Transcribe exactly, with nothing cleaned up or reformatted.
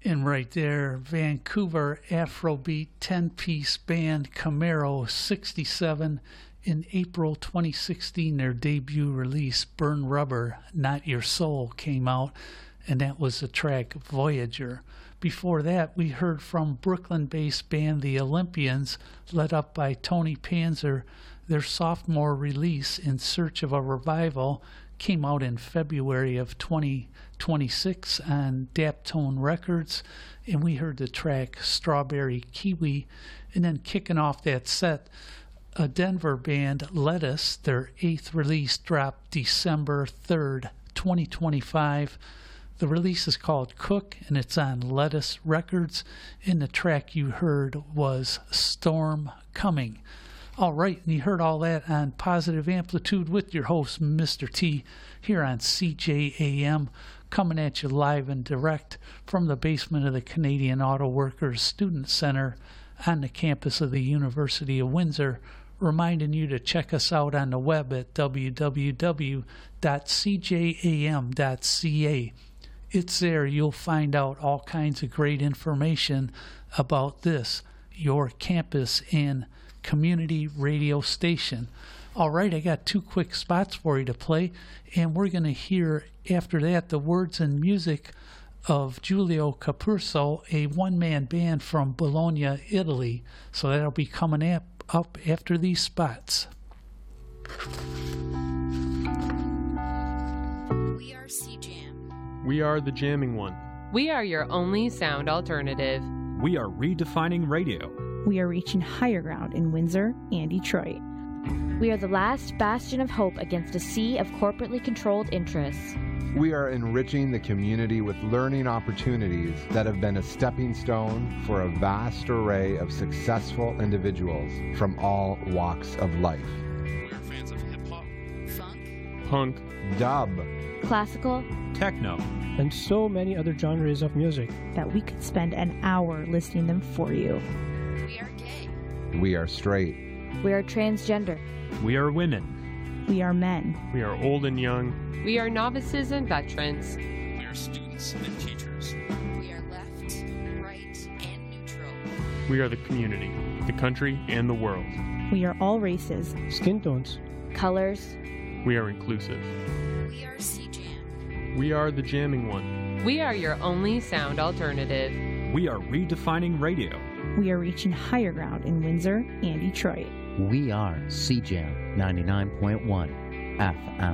And right there, Vancouver Afrobeat ten-piece band Camaro sixty-seven. In April twenty sixteen, their debut release, Burn Rubber, Not Your Soul, came out, and that was the track Voyager. Before that, we heard from Brooklyn-based band The Olympians, led up by Tony Panzer. Their sophomore release, In Search of a Revival, came out in February of twenty twenty-six on Daptone Records, and we heard the track Strawberry Kiwi. And then kicking off that set, a Denver band, Lettuce, their eighth release dropped December third, twenty twenty-five. The release is called Cook, and it's on Lettuce Records, and the track you heard was Storm Coming. All right, and you heard all that on Positive Amplitude with your host, Mister T, here on C J A M, coming at you live and direct from the basement of the Canadian Auto Workers Student Center on the campus of the University of Windsor, reminding you to check us out on the web at w w w dot c j a m dot c a. It's there you'll find out all kinds of great information about this, your campus and community radio station. All right, I got two quick spots for you to play, and we're going to hear after that the words and music of Giulio Capurso, a one-man band from Bologna, Italy. So that'll be coming up, up after these spots. We are C-Jam. We are the jamming one. We are your only sound alternative. We are redefining radio. We are reaching higher ground in Windsor and Detroit. We are the last bastion of hope against a sea of corporately controlled interests. We are enriching the community with learning opportunities that have been a stepping stone for a vast array of successful individuals from all walks of life. We are fans of hip-hop, Funk, Punk, dub, classical, techno, and so many other genres of music that we could spend an hour listing them for you. we are gay, we are straight, we are transgender, we are women, we are men, we are old and young, We are novices and veterans. we are students and teachers. we are left, right, and neutral. we are the community, the country, and the world. we are all races, skin tones. colors. We are inclusive. We are C-Jam. We are the jamming one. We are your only sound alternative. we are redefining radio. we are reaching higher ground in Windsor and Detroit. We are C J A M ninety-nine point one F M.